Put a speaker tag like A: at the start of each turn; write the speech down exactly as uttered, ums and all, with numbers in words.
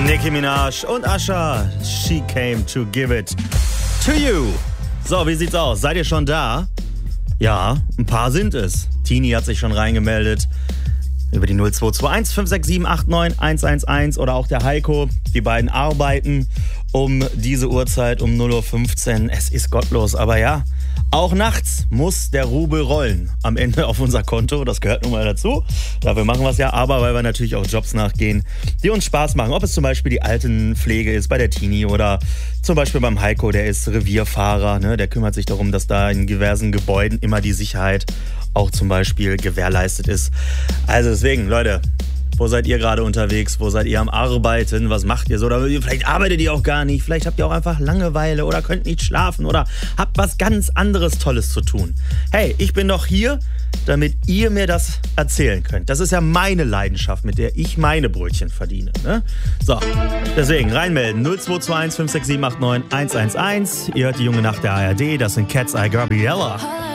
A: Nicki Minaj und Usher, She Came to Give It to You. So, wie sieht's aus? Seid ihr schon da? Ja, ein paar sind es. Tini hat sich schon reingemeldet. Über die null zwei zwei eins fünf sechs sieben acht neun eins eins eins oder auch der Heiko. Die beiden arbeiten um diese Uhrzeit um null Uhr fünfzehn. Es ist gottlos, aber ja, auch nachts muss der Rubel rollen. Am Ende auf unser Konto, das gehört nun mal dazu. Dafür machen wir es ja, aber weil wir natürlich auch Jobs nachgehen, die uns Spaß machen. Ob es zum Beispiel die Altenpflege ist bei der Tini oder zum Beispiel beim Heiko, der ist Revierfahrer. Ne? Der kümmert sich darum, dass da in diversen Gebäuden immer die Sicherheit auch zum Beispiel gewährleistet ist. Also deswegen, Leute, wo seid ihr gerade unterwegs? Wo seid ihr am Arbeiten? Was macht ihr so? Oder vielleicht arbeitet ihr auch gar nicht. Vielleicht habt ihr auch einfach Langeweile oder könnt nicht schlafen oder habt was ganz anderes Tolles zu tun. Hey, ich bin doch hier, damit ihr mir das erzählen könnt. Das ist ja meine Leidenschaft, mit der ich meine Brötchen verdiene. Ne? So, deswegen reinmelden. null zwei zwei eins fünf sechs sieben acht neun eins eins eins. Ihr hört die junge Nacht der A R D. Das sind Cat's Eye Gabriella.